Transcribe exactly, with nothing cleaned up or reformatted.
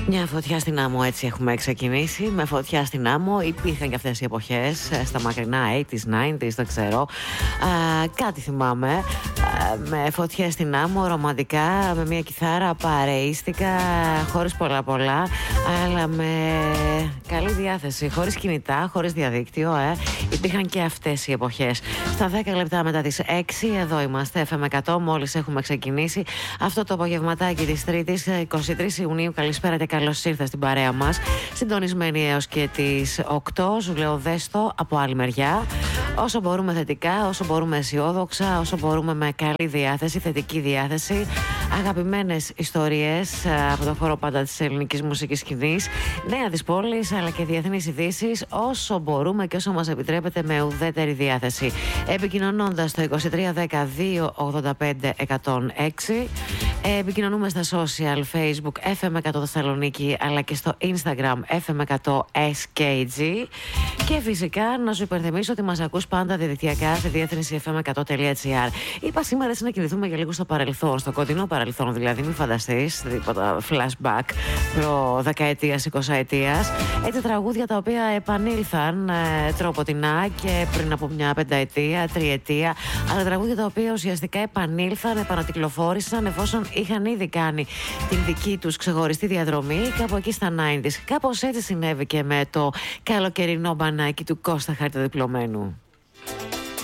Μια φωτιά στην άμμο, έτσι έχουμε ξεκινήσει. Με φωτιά στην άμμο υπήρχαν και αυτές οι εποχές, στα μακρινά ογδόντα, ενενήντα, δεν ξέρω. Α, κάτι θυμάμαι. Α, με φωτιά στην άμμο, ρομαντικά, με μια κιθάρα, παρεΐστικα, χωρίς πολλά πολλά, αλλά με καλή διάθεση, χωρίς κινητά, χωρίς διαδίκτυο. Ε. Υπήρχαν και αυτές οι εποχές. Στα δέκα λεπτά μετά τις έξι, εδώ είμαστε, εφ εμ εκατό, μόλις έχουμε ξεκινήσει αυτό το απογευματάκι της Τρίτης, είκοσι τρεις Ιουνίου. Καλησπέρα και καλώς ήρθα στην παρέα μας. Συντονισμένοι έως και τις οκτώ. Σου λέω δέστο από άλλη μεριά. Όσο μπορούμε θετικά, όσο μπορούμε αισιόδοξα, όσο μπορούμε με καλή διάθεση, θετική διάθεση. Αγαπημένες ιστορίες από το χώρο πάντα της ελληνικής μουσικής σκηνής, νέα της πόλης αλλά και διεθνείς ειδήσεις, όσο μπορούμε και όσο μας επιτρέπεται με ουδέτερη διάθεση. Επικοινωνώντας το είκοσι τρία δέκα δύο ογδόντα πέντε εκατόν έξι. Επικοινωνούμε στα social, Facebook εφ εμ εκατό Θεσσαλονίκη, αλλά και στο Instagram εφ εμ εκατό ες κέι τζι. Και φυσικά να σου υπενθυμίσω ότι μας ακούς πάντα διαδικτυακά στη διεύθυνση εφ εμ εκατό τελεία τζι άρ. Είπα σήμερα έτσι να κινηθούμε για λίγο στο παρελθόν, στο κοντινό παρελθόν δηλαδή, μην φανταστείς τίποτα flashback προ δεκαετίας, εικοσαετίας. Έτσι τραγούδια τα οποία επανήλθαν ε, τροποτινά και πριν από μια πενταετία, τριετία, αλλά τραγούδια τα οποία ουσιαστικά επανήλθαν, επανακυκλοφόρησαν εφόσον είχαν ήδη κάνει την δική τους ξεχωριστή διαδρομή κάπου εκεί στα ενενήντα. Κάπως έτσι συνέβη και με το καλοκαιρινό μπανάκι του Κώστα Χαρτοδιπλωμένου.